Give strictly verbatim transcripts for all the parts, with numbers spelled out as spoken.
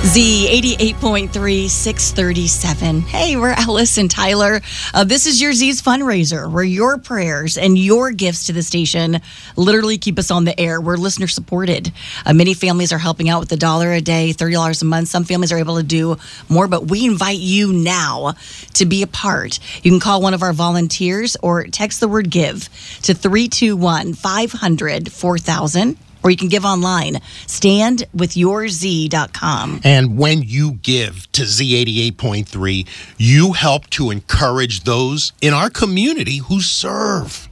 Z eighty-eight point three, six thirty-seven. Hey, we're Alice and Tyler. Uh, this is your Z's fundraiser, where your prayers and your gifts to the station literally keep us on the air. We're listener supported. Uh, many families are helping out with a dollar a day, thirty dollars a month. Some families are able to do more, but we invite you now to be a part. You can call one of our volunteers or text the word give to three two one, five hundred, four thousand. Or you can give online, stand with your z dot com. And when you give to Z eighty-eight point three, you help to encourage those in our community who serve.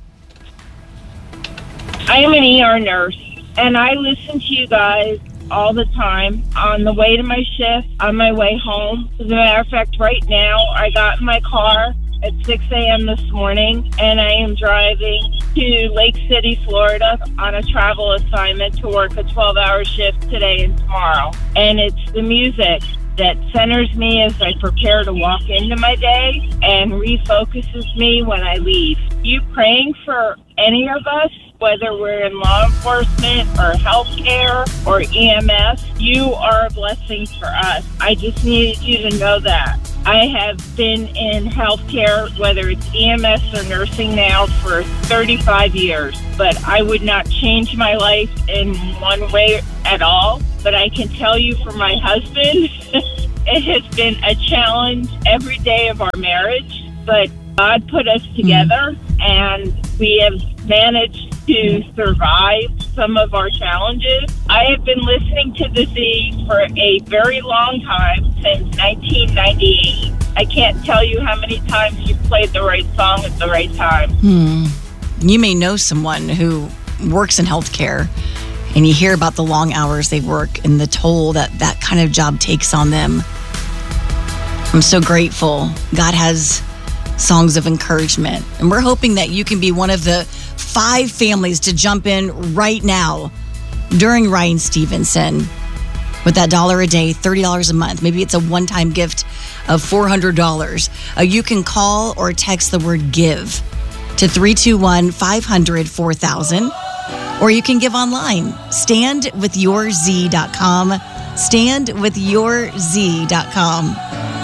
I am an E R nurse, and I listen to you guys all the time on the way to my shift, on my way home. As a matter of fact, right now, I got in my car at six a.m. this morning, and I am driving to Lake City, Florida on a travel assignment to work a twelve-hour shift today and tomorrow. And it's the music that centers me as I prepare to walk into my day and refocuses me when I leave. You praying for any of us, whether we're in law enforcement or healthcare or E M S, you are a blessing for us. I just needed you to know that. I have been in healthcare, whether it's E M S or nursing now, for thirty-five years. But I would not change my life in one way at all. But I can tell you for my husband, it has been a challenge every day of our marriage. But God put us together, mm. and we have managed to survive some of our challenges. I have been listening to the Z for a very long time, since nineteen ninety-eight. I can't tell you how many times you've played the right song at the right time. Hmm. You may know someone who works in healthcare, and you hear about the long hours they work and the toll that that kind of job takes on them. I'm so grateful God has songs of encouragement, and we're hoping that you can be one of the five families to jump in right now during Ryan Stevenson with that dollar a day, thirty dollars a month. Maybe it's a one-time gift of four hundred dollars. Uh, you can call or text the word give to three two one, five hundred, four thousand. Or you can give online, stand with your z dot com, stand with your z dot com.